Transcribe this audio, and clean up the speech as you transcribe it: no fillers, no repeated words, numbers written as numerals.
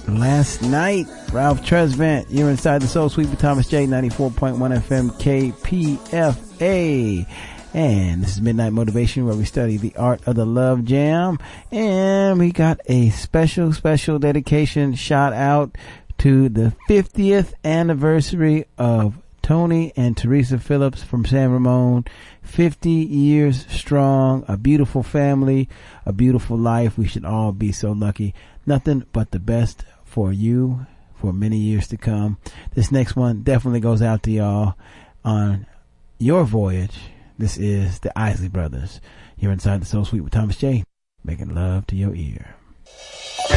Last night, Ralph Tresvant, you're inside the Soul Suite with Thomas J, 94.1 FM KPFA. And this is Midnight Motivation, where we study the art of the love jam. And we got a special dedication shout out to the 50th anniversary of Tony and Teresa Phillips from San Ramon. 50 years strong, a beautiful family, a beautiful life. We should all be so lucky. Nothing but the best for you for many years to come. This next one definitely goes out to y'all on your voyage. This is the Isley Brothers. You're inside the Soul Suite with Thomas J, making love to your ear.